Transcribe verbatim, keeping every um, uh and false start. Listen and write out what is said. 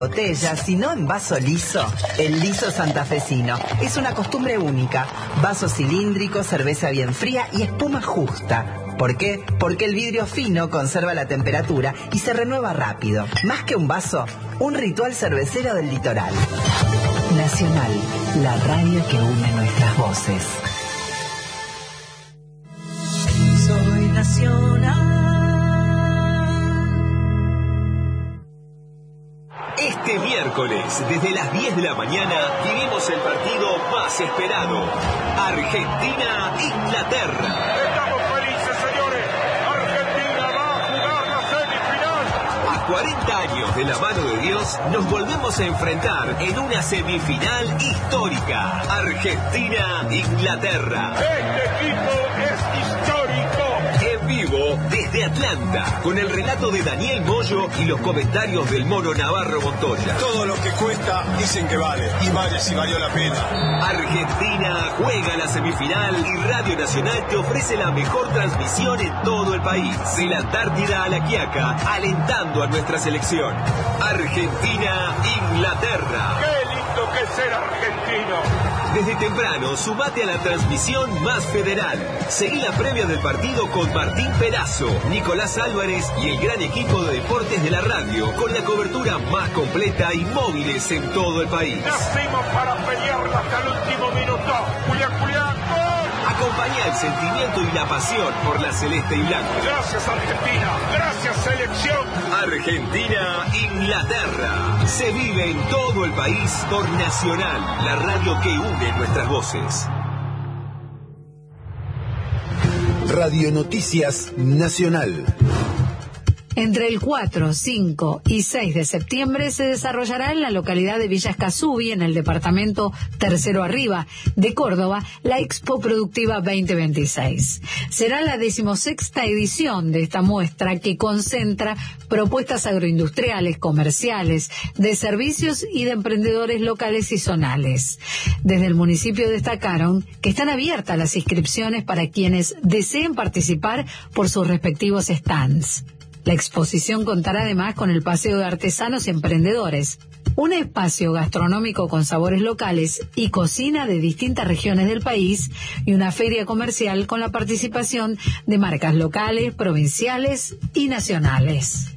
botella, sino en vaso liso. El liso santafesino es una costumbre única. Vaso cilíndrico, cerveza bien fría y espuma justa. ¿Por qué? Porque el vidrio fino conserva la temperatura y se renueva rápido. Más que un vaso, un ritual cervecero del litoral. Nacional, la radio que une nuestras voces. Soy Nacional. Este miércoles, desde las diez de la mañana, vivimos el partido más esperado. Argentina-Inglaterra. Estamos felices, señores. Argentina va a jugar la semifinal. A cuarenta años de la mano de Dios, nos volvemos a enfrentar en una semifinal histórica. Argentina-Inglaterra. Este equipo es histórico. En vivo desde Atlanta, con el relato de Daniel Moyo y los comentarios del Mono Navarro Montoya. Todo lo que cuenta dicen que vale, y vale si valió la pena. Argentina juega la semifinal y Radio Nacional te ofrece la mejor transmisión en todo el país. De la Antártida a la Quiaca, alentando a nuestra selección. Argentina-Inglaterra. ¡Qué lindo que es ser argentino! Desde temprano, sumate a la transmisión más federal. Seguí la previa del partido con Martín Perazo, Nicolás Álvarez y el gran equipo de deportes de la radio, con la cobertura más completa y móviles en todo el país. Nacimos para pelearla hasta el último minuto. Julián, Julián, ¡gol! Acompañá el sentimiento y la pasión por la celeste y blanca. Gracias, Argentina. Gracias, selección. Argentina-Inglaterra. Se vive en todo el país por Nacional, la radio que une nuestras voces. Radio Noticias Nacional. Entre el cuatro, cinco y seis de septiembre se desarrollará en la localidad de Villa Escazubí, en el departamento Tercero Arriba de Córdoba, la Expo Productiva veinte veintiséis. Será la decimosexta edición de esta muestra que concentra propuestas agroindustriales, comerciales, de servicios y de emprendedores locales y zonales. Desde el municipio destacaron que están abiertas las inscripciones para quienes deseen participar por sus respectivos stands. La exposición contará además con el paseo de artesanos y emprendedores, un espacio gastronómico con sabores locales y cocina de distintas regiones del país y una feria comercial con la participación de marcas locales, provinciales y nacionales.